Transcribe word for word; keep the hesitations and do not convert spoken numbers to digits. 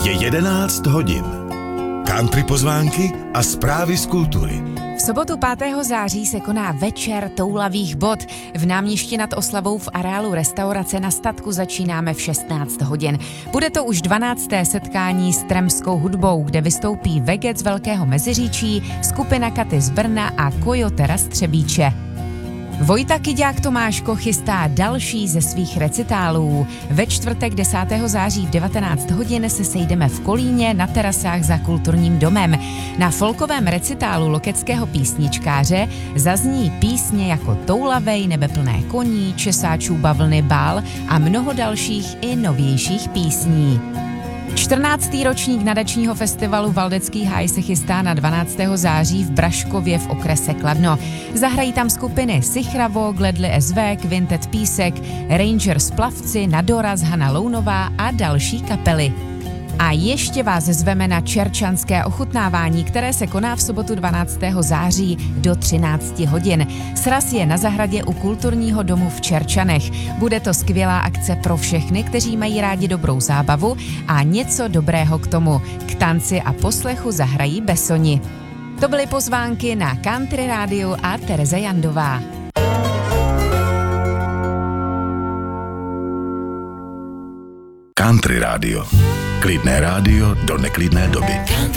Je jedenáct hodin. Country pozvánky a zprávy z kultury. V sobotu pátého září se koná večer toulavých bod. V náměstí nad Oslavou v areálu restaurace Na statku začínáme v šestnáct hodin. Bude to už dvanácté setkání s tremskou hudbou, kde vystoupí Vegec z Velkého Meziříčí, skupina Katy z Brna a Kojotera z Třebíče. Vojta Kyďák Tomáško chystá další ze svých recitálů. Ve čtvrtek desátého září v devatenáct hodin se sejdeme v Kolíně na terasách za Kulturním domem. Na folkovém recitálu lokeckého písničkáře zazní písně jako Toulavej, Nebeplné koní, Česáčů bavlny bál a mnoho dalších i novějších písní. čtrnáctý ročník nadačního festivalu Valdecký háj se chystá na dvanáctého září v Braškově v okrese Kladno. Zahrají tam skupiny Sichravo, Gledli es vé, Kvintet Písek, Rangers Plavci, Nadoraz, Hana Lounová a další kapely. A ještě vás zveme na čerčanské ochutnávání, které se koná v sobotu dvanáctého září do třináct hodin. Sraz je na zahradě u Kulturního domu v Čerčanech. Bude to skvělá akce pro všechny, kteří mají rádi dobrou zábavu a něco dobrého k tomu. K tanci a poslechu zahrají Besoni. To byly pozvánky na Country Rádiu a Tereza Jandová. Country Rádio. Klidné rádio do neklidné doby.